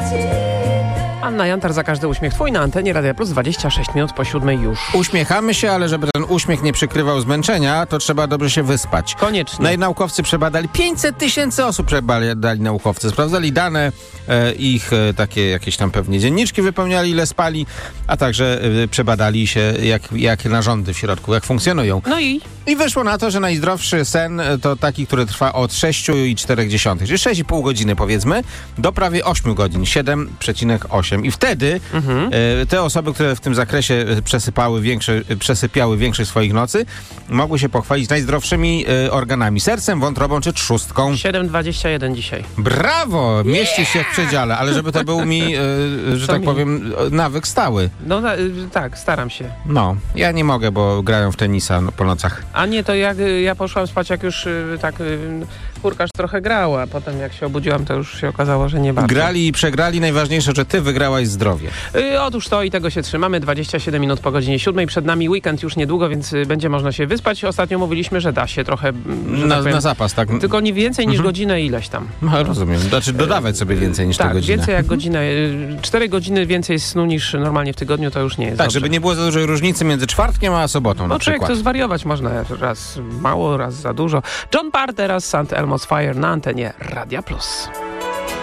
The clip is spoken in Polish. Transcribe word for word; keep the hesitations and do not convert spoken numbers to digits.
Anna Jantar, za każdy uśmiech twój na antenie Radia Plus, dwadzieścia sześć minut po siódmej już. Uśmiechamy się, ale żeby ten uśmiech nie przykrywał zmęczenia, to trzeba dobrze się wyspać. Koniecznie. No i naukowcy przebadali, pięćset tysięcy osób przebadali naukowcy. Sprawdzali dane, e, ich e, takie jakieś tam pewnie dzienniczki wypełniali, ile spali, a także e, przebadali się, jak, jak narządy w środku, jak funkcjonują. No i? I wyszło na to, że najzdrowszy sen to taki, który trwa od sześć i cztery dziesiątych, czyli sześć i pół godziny powiedzmy, do prawie osiem godzin, siedem przecinek osiem. I wtedy mhm. e, te osoby, które w tym zakresie przesypały większe, przesypiały większość swoich nocy, mogły się pochwalić najzdrowszymi e, organami, sercem, wątrobą czy trzustką. siedem dwadzieścia jeden dzisiaj. Brawo! Mieści yeah! się w przedziale, ale żeby to był mi, e, że Co tak mi? powiem, nawyk stały. No na, tak, staram się. No, ja nie mogę, bo grają w tenisa no, po nocach. A nie, to jak ja poszłam spać, jak już y, tak y, furkarz trochę grała, a potem jak się obudziłam, to już się okazało, że nie bardzo. Grali i przegrali, najważniejsze, że ty wygrałaś zdrowie. Y, otóż to i tego się trzymamy, dwadzieścia siedem minut po godzinie siódmej, przed nami weekend już niedługo, więc y, będzie można się wyspać. Ostatnio mówiliśmy, że da się trochę, że na, tak powiem, na zapas, tak? tylko nie więcej niż mhm. godzinę ileś tam. No, rozumiem, znaczy dodawać sobie więcej niż tak, tę godzinę. więcej jak godzinę, y, cztery godziny więcej snu niż normalnie w tygodniu, to już nie jest Tak, dobrze. żeby nie było za dużej różnicy między czwartkiem a sobotą No na człowiek przykład. to zwariować można, raz mało, raz za dużo. John Parr, teraz Sant Elmo's Fire na antenie Radia Plus.